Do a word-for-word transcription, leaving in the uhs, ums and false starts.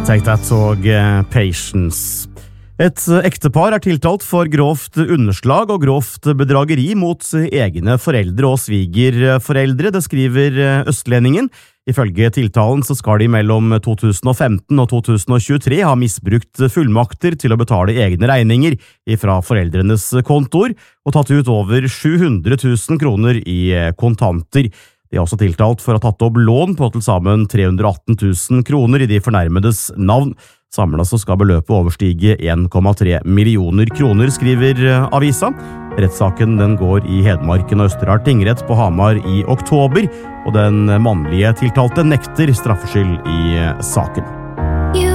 Take That og Patience. Et ektepar er tiltalt for grovt underslag og grovt bedrageri mot egne foreldre og svigerforeldre, det skriver Østlendingen. Ifølge tiltalen så skal de mellom to tusen og femten og to tusen og tjuetre ha misbrukt fullmakter til å betale egne regninger fra foreldrenes kontor og tatt ut over sju hundre tusen kroner i kontanter. De er også tiltalt for å ha tatt opp lån på til sammen tre hundre og atten tusen kroner i de fornærmedes navn. Samlet så skal beløpet overstige en komma tre millioner kroner, skriver avisa. Rettssaken den går i Hedmarken og Østerdal tingrett på Hamar i oktober, og den mannlige tiltalte nekter straffskyld i saken.